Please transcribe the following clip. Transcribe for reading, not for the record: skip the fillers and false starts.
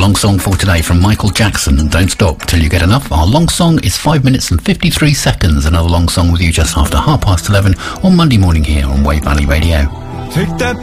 long song for today from Michael Jackson, and Don't Stop Till You Get Enough. Our long song is 5 minutes and 53 seconds. Another long song with you just after 11:30 on Monday morning here on Wave Valley Radio. Take that